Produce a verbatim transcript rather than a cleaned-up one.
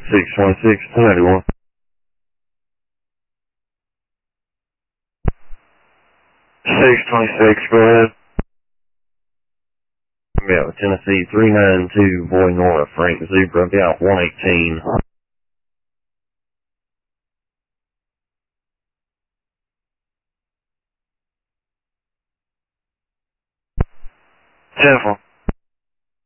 six twenty-six, two ninety-one. six twenty-six, go ahead. Yeah, Tennessee three nine two, Boy North, Frank Zebra, about one eighteen. ten four.